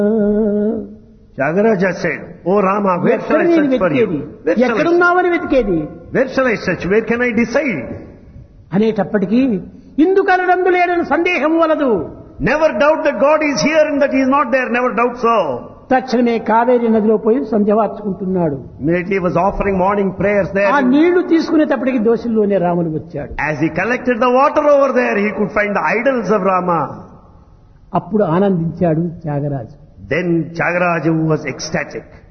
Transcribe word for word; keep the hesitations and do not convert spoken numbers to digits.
Tyagaraja said, "Oh Rama, where shall ఎక్కడ I నేను search for వెతికేది, you? Where shall I, ఎక్కడున్నావని వెతికేది where shall I search? Where can I decide?" అనేటప్పటికీ ఇందుకనడందు లేడని సందేహం వలదు. Never doubt that God is here and that He is not there. Never doubt so. తక్షణమే కావేరి నదిలో పోయి సంధ్యవార్చుకుంటున్నాడు. Immediately he was offering morning prayers ఆ there. నీళ్లు తీసుకునేటప్పటికి దోషుల్లోనే రాముడు వచ్చాడు. As he collected the water over there, he could find the idols of Rama. అప్పుడు ఆనందించాడు Tyagaraju. Then Tyagaraja was ecstatic.